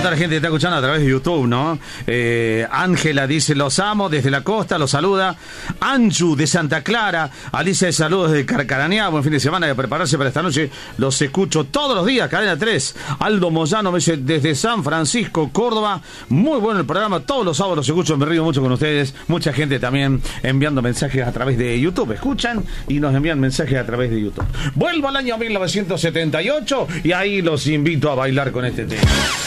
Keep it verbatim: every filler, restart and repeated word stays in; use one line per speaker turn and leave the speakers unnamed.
toda la gente que está escuchando a través de YouTube, ¿no? Eh, Ángela dice, los amo desde la costa, los saluda. Anju de Santa Clara. Alicia de saludos desde Carcarañá. Buen fin de semana, de prepararse para esta noche. Los escucho todos los días, Cadena tres. Aldo Moyano me dice, desde San Francisco, Córdoba. Muy bueno el programa, todos los sábados los escucho, me río mucho con ustedes. Mucha gente también enviando mensajes a través de YouTube. Escuchan y nos envían mensajes a través de YouTube. Vuelvo al año mil novecientos setenta y ocho y ahí los invito a bailar con este tema.